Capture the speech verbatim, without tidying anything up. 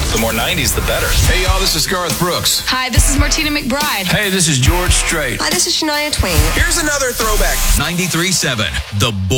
The more nineties, the better. Hey, y'all, this is Garth Brooks. Hi, this is Martina McBride. Hey, this is George Strait. Hi, this is Shania Twain. Here's another throwback. ninety-three point seven, The Boy.